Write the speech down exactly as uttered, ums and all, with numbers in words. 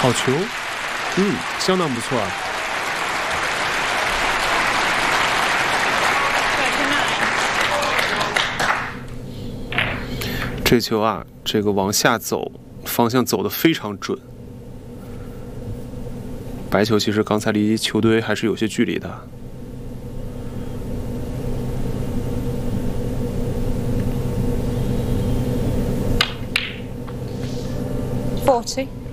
好球，嗯，相当不错啊。这球啊，这个往下走，方向走得非常准。白球其实刚才离球堆还是有些距离的。 forty.